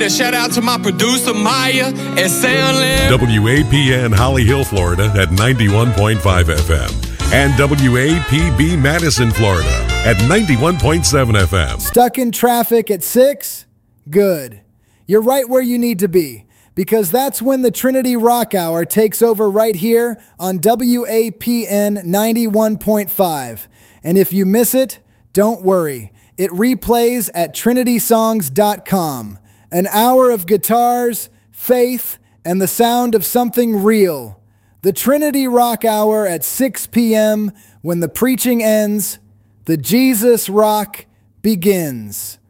Shout out to my producer Maya and Sam Lamb. WAPN Holly Hill, Florida at 91.5 FM. And WAPB Madison, Florida at 91.7 FM. Stuck in traffic at 6? Good. You're right where you need to be, because that's when the Trinity Rock Hour takes over right here on WAPN 91.5. And if you miss it, don't worry. It replays at trinitysongs.com. An hour of guitars, faith, and the sound of something real. The Trinity Rock Hour at 6 p.m. When the preaching ends, the Jesus Rock begins.